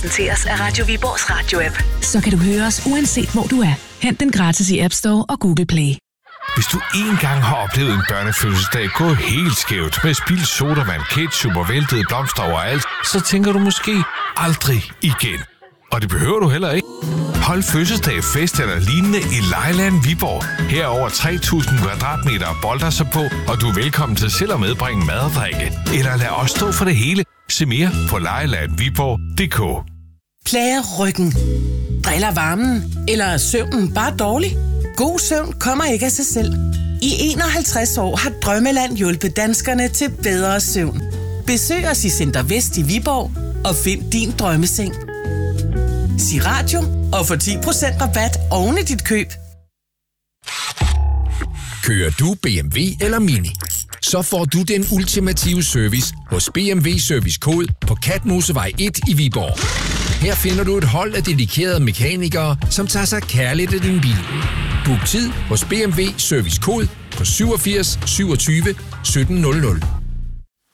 Præsenteres af Radio Viborgs radio-app. Så kan du høre os uanset hvor du er. Hent den gratis i App Store og Google Play. Hvis du engang har oplevet en børnefødselsdag gå helt skævt med spildt sodavand, ketchup og væltede blomster overalt, så tænker du måske aldrig igen. Og det behøver du heller ikke. Hold fødselsdag, fest eller lignende i Lejeland Viborg. Her er over 3.000 kvadratmeter bolder sig på, og du er velkommen til selv at medbringe mad og drikke. Eller lad os stå for det hele. Se mere på lejelandviborg.dk. Plager ryggen? Driller varmen? Eller er søvnen bare dårlig? God søvn kommer ikke af sig selv. I 51 år har Drømmeland hjulpet danskerne til bedre søvn. Besøg os i Center Vest i Viborg og find din drømmeseng. Sig radio og få 10% rabat oven i dit køb. Kører du BMW eller Mini? Så får du den ultimative service hos BMW Service Kod på Katmosevej 1 i Viborg. Her finder du et hold af dedikerede mekanikere, som tager sig kærligt af din bil. Book tid hos BMW Service Kod på 87 27 1700.